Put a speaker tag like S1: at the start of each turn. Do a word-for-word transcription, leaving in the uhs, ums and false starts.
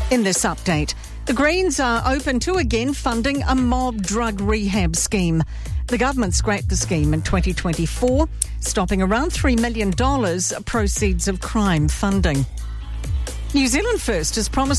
S1: In this update, the Greens are open to again funding a mob drug rehab scheme. The government scrapped the scheme in twenty twenty-four, stopping around three million dollars proceeds of crime funding. New Zealand First has promised